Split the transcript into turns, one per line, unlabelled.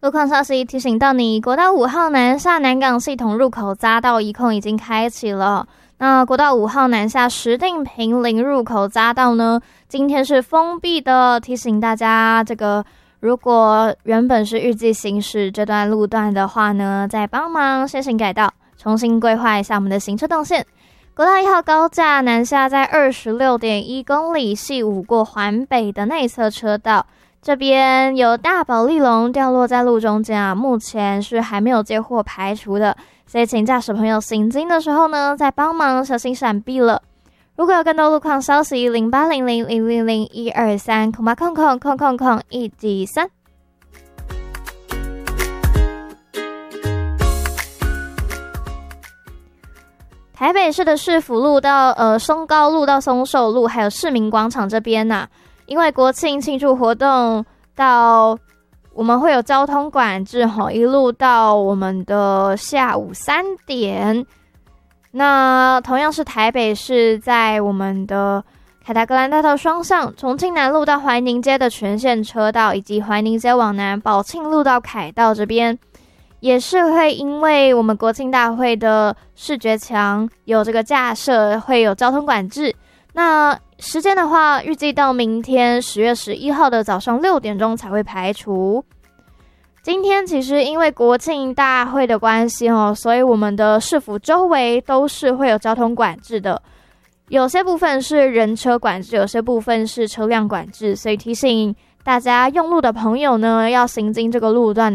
路况消息提醒到你，国道5号南下南港系统入口匝道移控已经开启了。那国道5号南下石碇坪林入口匝道呢，今天是封闭的，提醒大家这个如果原本是预计行驶这段路段的话呢，再帮忙先行改道，重新规划一下我们的行车动线。国道1号高架南下在 26.1 公里系5过环北的内侧车道，这边有大保利龙掉落在路中间啊，目前是还没有接获排除的，所以请驾驶朋友行经的时候呢，再帮忙小心闪避了。如果有更多路况消息，0800000123，0800000113。台北市的市府路到松高路到松寿路，还有市民广场这边啊，因为国庆庆祝活动到我们会有交通管制一路到我们的下午3点。那同样是台北市在我们的凯达格兰大道双向，重庆南路到怀宁街的全线车道，以及怀宁街往南宝庆路到凯道这边，也是会因为我们国庆大会的视觉墙有这个架设，会有交通管制。那时间的话，预计到明天10月11号的早上6点钟才会排除。今天其实因为国庆大会的关系所以我们的市府周围都是会有交通管制的，有些部分是人车管制，有些部分是车辆管制，所以提醒大家用路的朋友呢，要行经这个路段